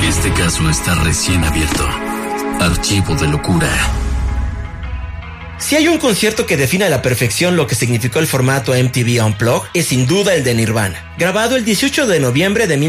Este caso está recién abierto. Archivo de locura. Si hay un concierto que define a la perfección lo que significó el formato MTV Unplugged, es sin duda el de Nirvana, grabado el 18 de noviembre de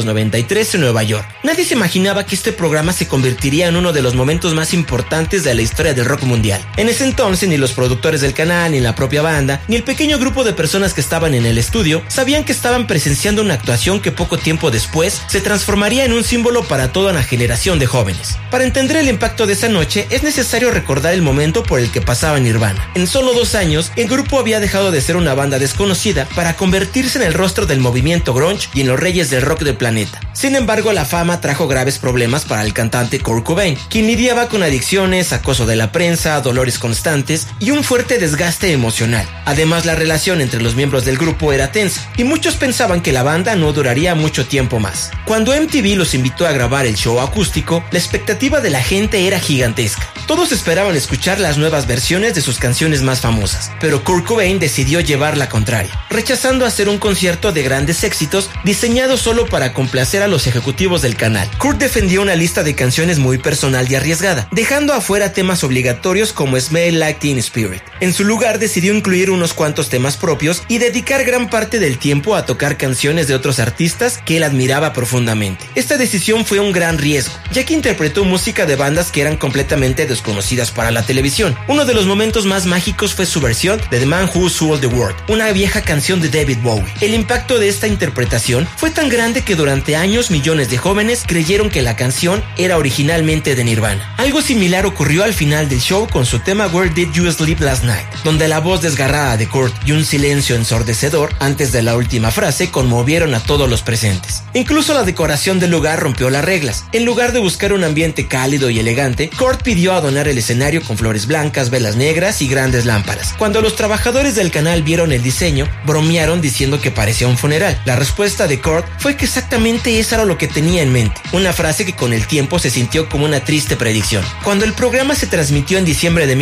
1993 en Nueva York. Nadie se imaginaba que este programa se convertiría en uno de los momentos más importantes de la historia del rock mundial. En ese entonces, ni los productores del canal, ni la propia banda, ni el pequeño grupo de personas que estaban en el estudio, sabían que estaban presenciando una actuación que poco tiempo después se transformaría en un símbolo para toda una generación de jóvenes. Para entender el impacto de esa noche, es necesario recordar el momento por el que pasaba Nirvana. En solo 2 años, el grupo había dejado de ser una banda desconocida para convertirse en el rostro del movimiento grunge y en los reyes del rock del planeta. Sin embargo, la fama trajo graves problemas para el cantante Kurt Cobain, quien lidiaba con adicciones, acoso de la prensa, dolores constantes y un fuerte desgaste emocional. Además, la relación entre los miembros del grupo era tensa, y muchos pensaban que la banda no duraría mucho tiempo más. Cuando MTV los invitó a grabar el show acústico, la expectativa de la gente era gigantesca. Todos esperaban escuchar las nuevas versiones de sus canciones más famosas, pero Kurt Cobain decidió llevar la contraria, rechazando hacer un concierto de grandes éxitos diseñado solo para complacer a los ejecutivos del canal. Kurt defendió una lista de canciones muy personal y arriesgada, dejando afuera temas obligatorios como Smell Like Teen Spirit. En su lugar decidió incluir unos cuantos temas propios y dedicar gran parte del tiempo a tocar canciones de otros artistas que él admiraba profundamente. Esta decisión fue un gran riesgo, ya que interpretó música de bandas que eran completamente desconocidas para la televisión. Uno de los momentos más mágicos fue su versión de The Man Who Sold the World, una vieja canción de David Bowie. El impacto de esta interpretación fue tan grande que durante años millones de jóvenes creyeron que la canción era originalmente de Nirvana. Algo similar ocurrió al final del show con su tema Where Did You Sleep Last Night, donde la voz desgarrada de Kurt y un silencio ensordecedor antes de la última frase conmovieron a todos los presentes. Incluso la decoración del lugar rompió las reglas. En lugar de buscar un ambiente cálido y elegante, Kurt pidió adornar el escenario con flores blancas, velas negras y grandes lámparas. Cuando los trabajadores del canal vieron el diseño, bromearon diciendo que parecía un funeral. La respuesta de Kurt fue que exactamente eso era lo que tenía en mente, una frase que con el tiempo se sintió como una triste predicción. Cuando el programa se transmitió en diciembre de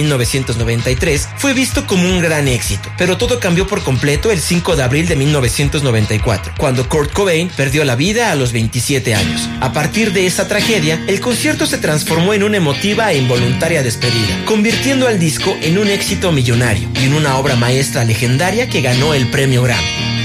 1993, fue visto como un gran éxito, pero todo cambió por completo el 5 de abril de 1994, cuando Kurt Cobain perdió la vida a los 27 años. A partir de esa tragedia, el concierto se transformó en una emotiva e involuntaria despedida, convirtiendo al disco en un éxito millonario y en una obra maestra legendaria que ganó el premio Grammy.